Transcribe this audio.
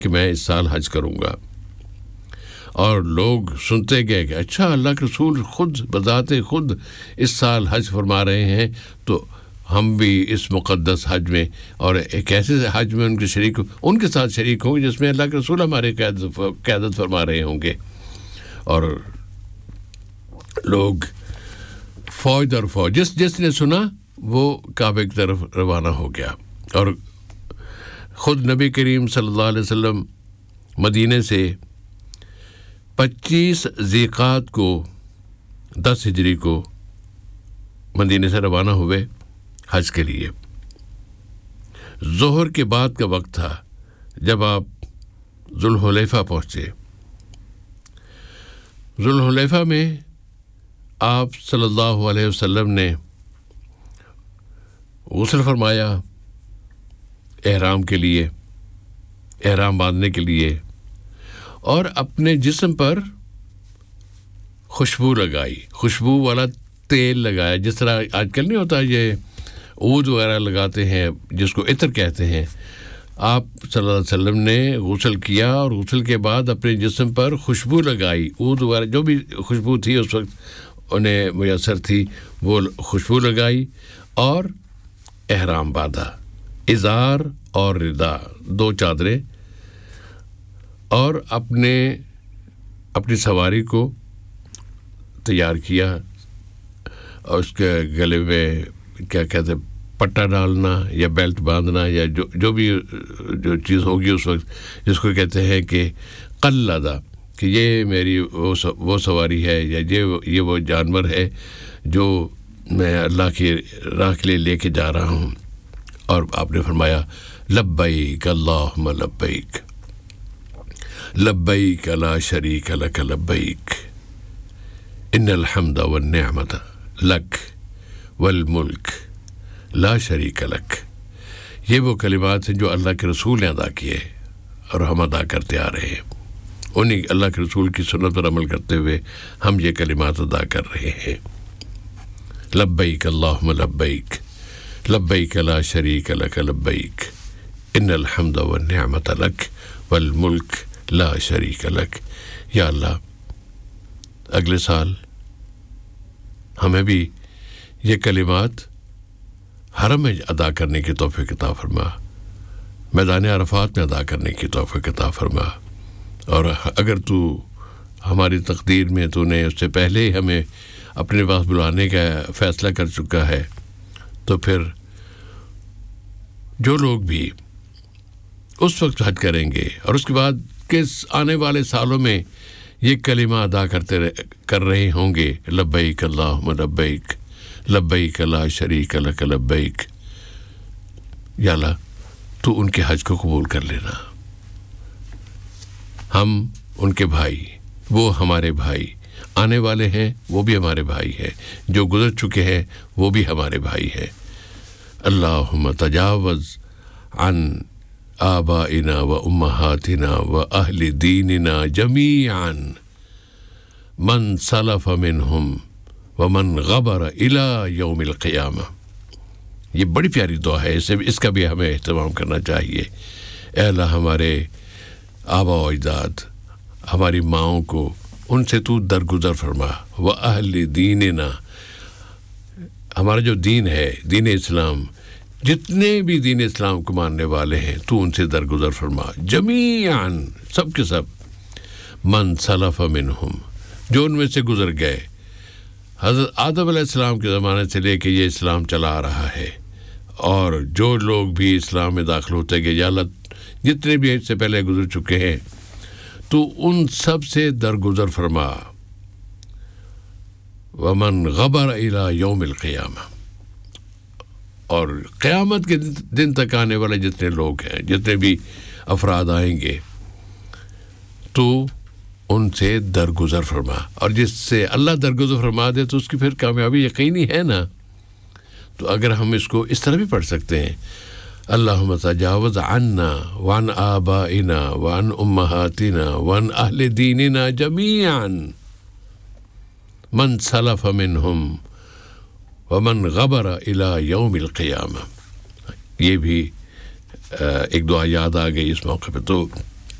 کہ میں اس سال حج کروں گا، اور لوگ سنتے گئے کہ اچھا اللہ کے رسول خود بذات خود اس سال حج فرما رہے ہیں، تو ہم بھی اس مقدس حج میں اور ایک ایسے حج میں ان کے ساتھ شریک ہوں گے جس میں اللہ کے رسول ہمارے قیادت فرما رہے ہوں گے. اور لوگ فوج در فوج جس نے سنا وہ کعبے کی طرف روانہ ہو گیا. اور خود نبی کریم صلی اللہ علیہ وسلم مدینے سے 25 ذیقعد کو 10 ہجری کو مدینے سے روانہ ہوئے حج کے لیے. ظہر کے بعد کا وقت تھا جب آپ ذوالحلیفہ پہنچے. ذوالحلیفہ میں آپ صلی اللہ علیہ وسلم نے غسل فرمایا احرام کے لیے، احرام باندھنے کے لیے، اور اپنے جسم پر خوشبو لگائی، خوشبو والا تیل لگایا. جس طرح آج کل نہیں ہوتا یہ عود وغیرہ لگاتے ہیں جس کو عطر کہتے ہیں، آپ صلی اللہ علیہ وسلم نے غسل کیا اور غسل کے بعد اپنے جسم پر خوشبو لگائی. عود وغیرہ جو بھی خوشبو تھی اس وقت انہیں میسر تھی وہ خوشبو لگائی اور احرام باندھا، ازار اور ردا، 2 چادریں، اور اپنی سواری کو تیار کیا اور اس کے گلے میں کیا کہتے ہیں پٹا ڈالنا یا بیلٹ باندھنا یا جو بھی جو چیز ہوگی اس وقت، جس کو کہتے ہیں کہ قلدہ، کہ یہ میری وہ سواری ہے یا یہ وہ جانور ہے جو میں اللہ کی راہ کے لیے لے کے جا رہا ہوں. اور آپ نے فرمایا لبیک اللہم لبیک لبیک لا شریک لک لبیک ان الحمد والنعمت لک والملک لا شریک لک. یہ وہ کلمات ہیں جو اللہ کے رسول نے ادا کیے اور ہم ادا کرتے آ رہے ہیں. انہیں اللہ کے رسول کی سنت پر عمل کرتے ہوئے ہم یہ کلمات ادا کر رہے ہیں. لبیک اللہم لبیک لبیک لا شریک لک لبیک ان الحمد والنعمت لک والملک لا شریک لک. یا اللہ اگلے سال ہمیں بھی یہ کلمات حرم میں ادا کرنے کی توفیق عطا فرما، میدان عرفات میں ادا کرنے کی توفیق عطا فرما. اور اگر تو ہماری تقدیر میں تو نے اس سے پہلے ہی ہمیں اپنے پاس بلانے کا فیصلہ کر چکا ہے، تو پھر جو لوگ بھی اس وقت حج کریں گے اور اس کے بعد کے آنے والے سالوں میں یہ کلمہ ادا کر رہے ہوں گے لبیک اللہم لبیک لبیک لا شریک لک لبیک، یا اللہ تو ان کے حج کو قبول کر لینا. ہم ان کے بھائی، وہ ہمارے بھائی، آنے والے ہیں وہ بھی ہمارے بھائی ہیں، جو گزر چکے ہیں وہ بھی ہمارے بھائی ہیں. اللہم تجاوز عن آبائنا و امہاتنا و اہل دیننا جمیعا من سلف منہم ومن غبر الی یوم القیامہ. یہ بڑی پیاری دعا ہے، اس کا بھی ہمیں اہتمام کرنا چاہیے. اے اللہ ہمارے آبا و اجداد، ہماری ماؤں کو ان سے تو درگزر فرما. و اہل دیننا، ہمارا جو دین ہے دین اسلام، جتنے بھی دین اسلام کو ماننے والے ہیں تو ان سے درگزر فرما. جمیعاً سب کے سب. من سلف منہم، جو ان میں سے گزر گئے، حضرت آدم علیہ السلام کے زمانے سے لے کے یہ اسلام چلا آ رہا ہے، اور جو لوگ بھی اسلام میں داخل ہوتے گئے، یا اللہ جتنے بھی اس سے پہلے گزر چکے ہیں تو ان سب سے درگزر فرما. ومن غبر الی یوم القیامہ، اور قیامت کے دن تک آنے والے جتنے لوگ ہیں، جتنے بھی افراد آئیں گے، تو ان سے درگزر فرما. اور جس سے اللہ درگزر فرما دے تو اس کی پھر کامیابی یقینی ہے نا. تو اگر ہم اس کو اس طرح بھی پڑھ سکتے ہیں، اللہم تجاوز عنا وعن آبائنا وعن امہاتنا وعن اہل دیننا جمیعا من سلف منہم ومن غبر الی یوم القیامہ. یہ بھی ایک دعا یاد آ گئی اس موقع پہ. تو